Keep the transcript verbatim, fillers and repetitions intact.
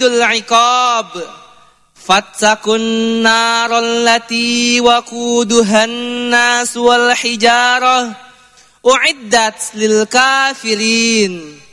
syadidul iqab. Fattaqun naral lati waquduhan nas wal hijarah uiddat lil kafirin.